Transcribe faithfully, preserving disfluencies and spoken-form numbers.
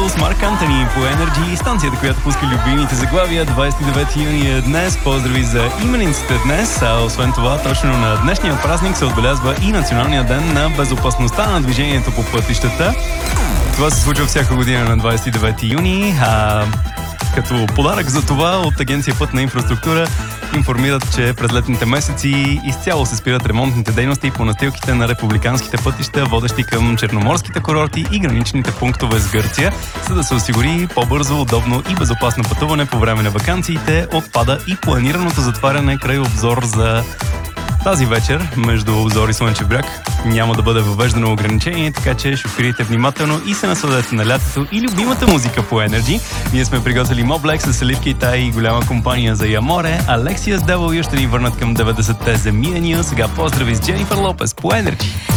с Марк Антони по Energy, станцията, която пуска любимите заглавия. двадесет и девети юни е днес. Поздрави за именинците днес. А освен това, точно на днешния празник се отбелязва и Националния ден на безопасността на движението по пътищата. Това се случва всяка година на двадесет и девети юни. А като подарък за това от Агенция Пътна инфраструктура информират, че през летните месеци изцяло се спират ремонтните дейности по настилките на републиканските пътища, водещи към черноморските курорти и граничните пунктове с Гърция, за да се осигури по-бързо, удобно и безопасно пътуване по време на ваканциите. Отпада и планираното затваряне край Обзор за тази вечер между Обзор и Слънчев бряг. Няма да бъде въвеждано ограничение, така че шофирайте внимателно и се насладете на лятото и любимата музика по Energy. Ние сме приготвили Моблек с Еливки и Тай и голяма компания за Яморе. Алексия с Devil ще ни върнат към деветдесетте за Мия Нил. Сега поздрави с Дженнифър Лопес по Energy.